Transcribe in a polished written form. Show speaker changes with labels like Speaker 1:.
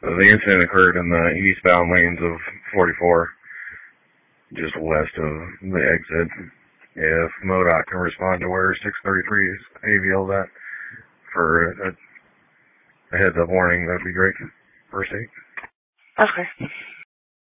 Speaker 1: The incident occurred in the eastbound lanes of 44, just west of the exit. If MoDOT can respond to where 633 is AVL's at for a heads-up warning, that'd be great. First aid.
Speaker 2: Okay.